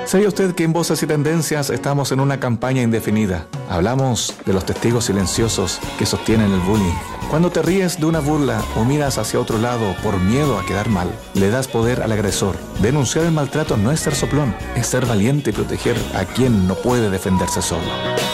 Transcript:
¿Sabía usted que en Voces y Tendencias estamos en una campaña indefinida? Hablamos de los testigos silenciosos que sostienen el bullying. Cuando te ríes de una burla o miras hacia otro lado por miedo a quedar mal, le das poder al agresor. Denunciar el maltrato no es ser soplón, es ser valiente y proteger a quien no puede defenderse solo.